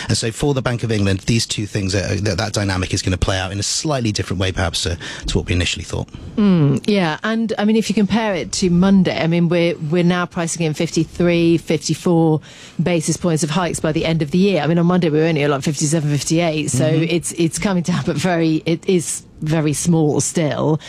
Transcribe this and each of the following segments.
And so for the Bank of England, these two things, that dynamic is going to play out in a slightly different way, perhaps, to what we initially thought. Yeah, and I mean, if you compare it to Monday, I mean, we're now pricing in 53, 54 basis points of hikes by the end of the year. I mean, on Monday we were only at like 57, 58, so it's coming down, but it is very small still.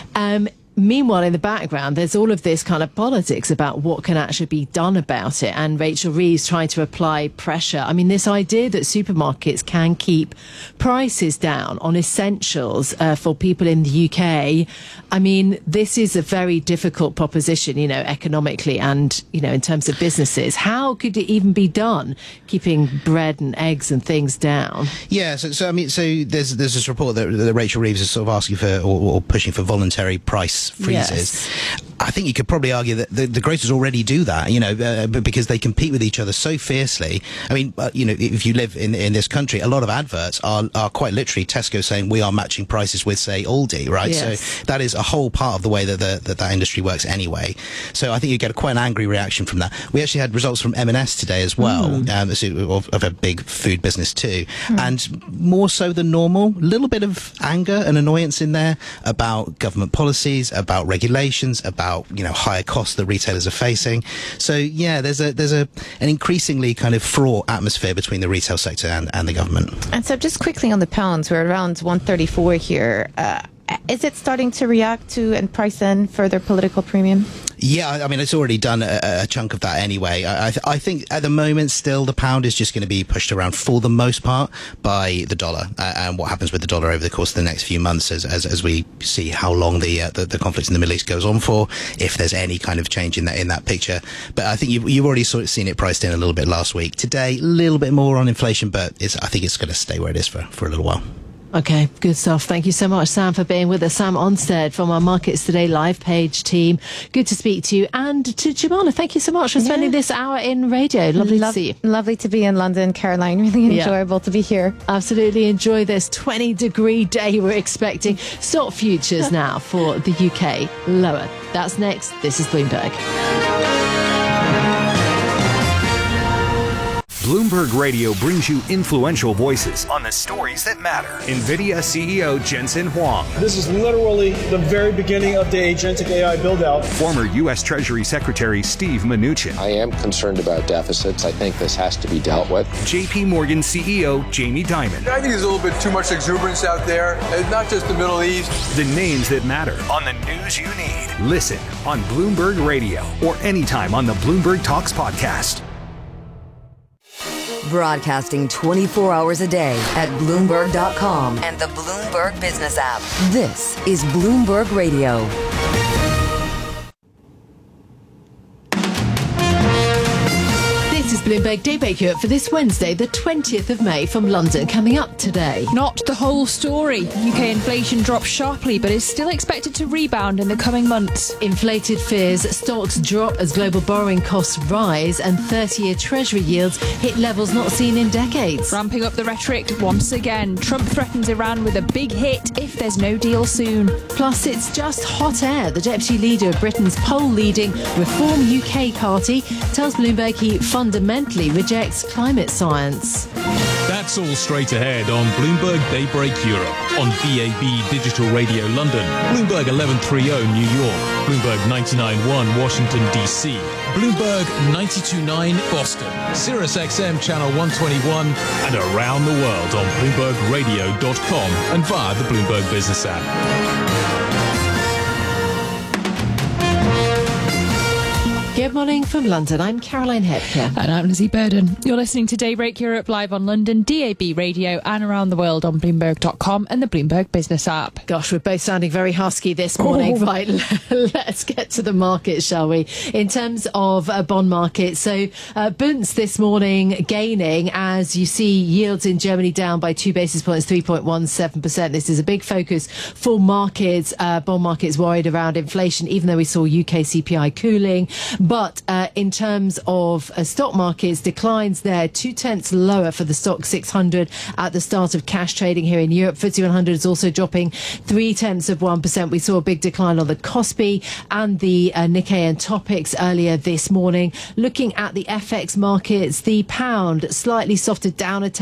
Meanwhile, in the background, there's all of this kind of politics about what can actually be done about it. And Rachel Reeves trying to apply pressure. I mean, this idea that supermarkets can keep prices down on essentials for people in the UK. I mean, this is a very difficult proposition, you know, economically and, you know, in terms of businesses. How could it even be done, keeping bread and eggs and things down? Yeah, so I mean, there's this report that Rachel Reeves is sort of asking for or pushing for voluntary price freezes. Yes. I think you could probably argue that the grocers already do that, you know, because they compete with each other so fiercely. I mean, you know, if you live in this country, a lot of adverts are quite literally Tesco saying we are matching prices with, say, Aldi, right? Yes. So that is a whole part of the way that that industry works anyway. So I think you get quite an angry reaction from that. We actually had results from M&S today as well, of a big food business too, and more so than normal, a little bit of anger and annoyance in there about government policies, about regulations, about, you know, higher costs that retailers are facing. So yeah, there's an increasingly kind of fraught atmosphere between the retail sector and the government. And so just quickly on the pounds, we're around 134 here. Is it starting to react to and price in further political premium? Yeah, I mean, it's already done a chunk of that anyway. I think at the moment still the pound is just going to be pushed around for the most part by the dollar and what happens with the dollar over the course of the next few months as we see how long the conflict in the Middle East goes on for, if there's any kind of change in that picture. But I think you've already sort of seen it priced in a little bit last week. Today, a little bit more on inflation, but I think it's going to stay where it is for a little while. Okay, good stuff. Thank you so much, Sam, for being with us. Sam Onstead from our Markets Today live page team. Good to speak to you. And to Jemana, thank you so much for spending this hour in radio. Lovely to see you. Lovely to be in London, Caroline. Really enjoyable to be here. Absolutely enjoy this 20-degree day we're expecting. Stock futures now for the UK lower. That's next. This is Bloomberg. Bloomberg Radio brings you influential voices on the stories that matter. NVIDIA CEO Jensen Huang. This is literally the very beginning of the agentic AI build-out. Former U.S. Treasury Secretary Steve Mnuchin. I am concerned about deficits. I think this has to be dealt with. JP Morgan CEO Jamie Dimon. I think there's a little bit too much exuberance out there. It's not just the Middle East. The names that matter on the news you need. Listen on Bloomberg Radio or anytime on the Bloomberg Talks podcast. Broadcasting 24 hours a day at Bloomberg.com and the Bloomberg Business app. This is Bloomberg Radio. This is Bloomberg Daybreak Europe for this Wednesday, the 20th of May from London. Coming up today. Not the whole story. UK inflation dropped sharply, but is still expected to rebound in the coming months. Inflated fears, stocks drop as global borrowing costs rise and 30-year Treasury yields hit levels not seen in decades. Ramping up the rhetoric once again. Trump threatens Iran with a big hit if there's no deal soon. Plus, it's just hot air. The deputy leader of Britain's poll-leading Reform UK party tells Bloomberg he fundamentally rejects climate science. That's all straight ahead on Bloomberg Daybreak Europe, on DAB Digital Radio London, Bloomberg 1130 New York, Bloomberg 99.1 Washington DC, Bloomberg 92.9 Boston, Sirius XM Channel 121, and around the world on BloombergRadio.com and via the Bloomberg Business app. Good morning from London. I'm Caroline Hepker. And I'm Lizzie Burden. You're listening to Daybreak Europe live on London, DAB Radio, and around the world on Bloomberg.com and the Bloomberg Business app. Gosh, we're both sounding very husky this morning. Oh. Right, let's get to the market, shall we? In terms of bond market, so Bunds this morning gaining as you see yields in Germany down by 2 basis points, 3.17%. This is a big focus for markets. Bond markets worried around inflation, even though we saw UK CPI cooling. But in terms of stock markets, declines there, 0.2 lower for the stock 600 at the start of cash trading here in Europe. FTSE 100 is also dropping 0.3%. We saw a big decline on the Kospi and the Nikkei and Topix earlier this morning. Looking at the FX markets, the pound slightly softer down a